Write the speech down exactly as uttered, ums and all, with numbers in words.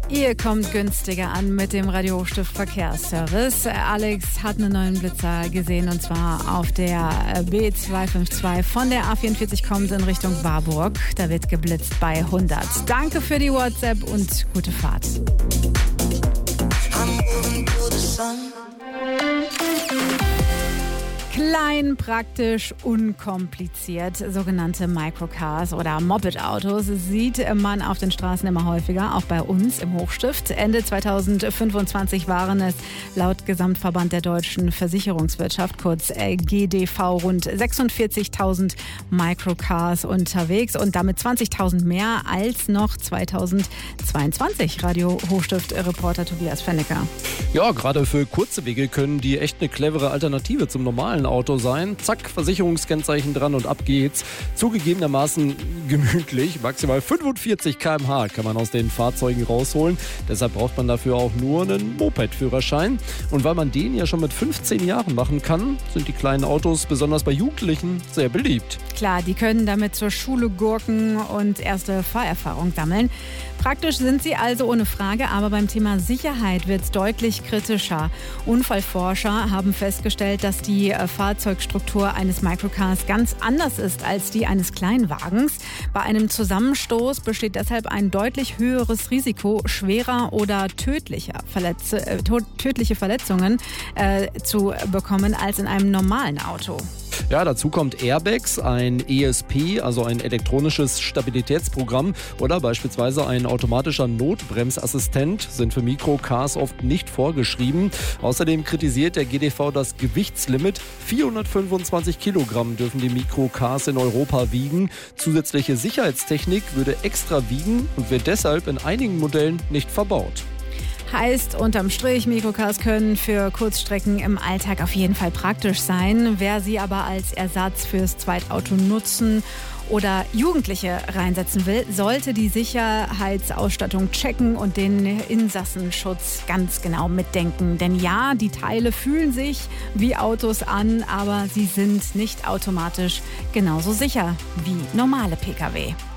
Ihr kommt günstiger an mit dem Radio Hochstift Verkehrsservice. Alex hat einen neuen Blitzer gesehen und zwar auf der B zwei fünf zwei von der A vierundvierzig kommt in Richtung Warburg. Da wird geblitzt bei hundert. Danke für die WhatsApp und gute Fahrt. Klein, praktisch, unkompliziert. Sogenannte Microcars oder Moped-Autos sieht man auf den Straßen immer häufiger, auch bei uns im Hochstift. Ende zweitausendfünfundzwanzig waren es laut Gesamtverband der deutschen Versicherungswirtschaft, kurz G D V, rund sechsundvierzigtausend Microcars unterwegs und damit zwanzigtausend mehr als noch zweitausendzweiundzwanzig. Radio Hochstift-Reporter Tobias Fennecker. Ja, gerade für kurze Wege können die echt eine clevere Alternative zum normalen Auto sein. Zack, Versicherungskennzeichen dran und ab geht's. Zugegebenermaßen gemütlich. Maximal fünfundvierzig Kilometer pro Stunde kann man aus den Fahrzeugen rausholen. Deshalb braucht man dafür auch nur einen Moped-Führerschein. Und weil man den ja schon mit fünfzehn Jahren machen kann, sind die kleinen Autos besonders bei Jugendlichen sehr beliebt. Klar, die können damit zur Schule gurken und erste Fahrerfahrung sammeln. Praktisch sind sie also ohne Frage, aber beim Thema Sicherheit wird es deutlich kritischer. Unfallforscher haben festgestellt, dass die Fahrzeugstruktur eines Microcars ganz anders ist als die eines Kleinwagens. Bei einem Zusammenstoß besteht deshalb ein deutlich höheres Risiko, schwerer oder tödlicher Verletz- äh, tödliche Verletzungen äh, zu bekommen als in einem normalen Auto. Ja, dazu kommt Airbags, ein E S P, also ein elektronisches Stabilitätsprogramm oder beispielsweise ein automatischer Notbremsassistent sind für Mikrocars oft nicht vorgeschrieben. Außerdem kritisiert der G D V das Gewichtslimit. vierhundertfünfundzwanzig Kilogramm dürfen die Mikrocars in Europa wiegen. Zusätzliche Sicherheitstechnik würde extra wiegen und wird deshalb in einigen Modellen nicht verbaut. Heißt unterm Strich, Mikrocars können für Kurzstrecken im Alltag auf jeden Fall praktisch sein. Wer sie aber als Ersatz fürs Zweitauto nutzen oder Jugendliche reinsetzen will, sollte die Sicherheitsausstattung checken und den Insassenschutz ganz genau mitdenken. Denn ja, die Teile fühlen sich wie Autos an, aber sie sind nicht automatisch genauso sicher wie normale Pkw.